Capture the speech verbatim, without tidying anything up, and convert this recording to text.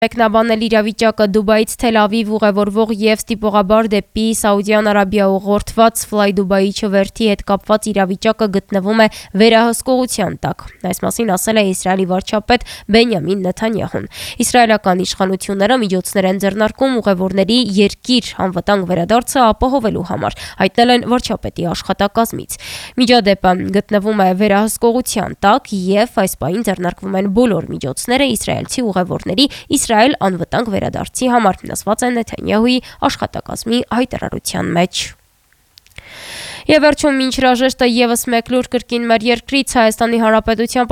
Մեկնաբանել իրավիճակը Դուբայից Թել Ավիվ ուղևորվող և ստիպողաբար դեպի Սաուդյան Արաբիա ուղղորդված Fly Dubai չվերթի հետ կապված իրավիճակը գտնվում է վերահսկողության տակ։ Այս մասին ասել է Իսրայելի վարչապետ Բենյամին Նեթանյահուն։ Իսրայելական իշխանությունները միջոցներ են ձեռնարկում ուղևորների երկիր անվտանգ վերադարձը ապահովելու համար, հայտնել են վարչապետի աշխատակազմից։ Միջադեպը գտնվում է վերահսկողության տակ և այս պահին ձեռնարկվում են բոլոր միջոցները իսրայելցի ուղևորների Իսրայել անվտանգ վերադարձի համար, ասված է Նեթանյահուի աշխատակազմի հայտարարության մեջ։ Եվ վերջում մինչ հրաժեշտը ևս մեկ լուր կրկին մեր երկրից Հայաստանի Հանրապետության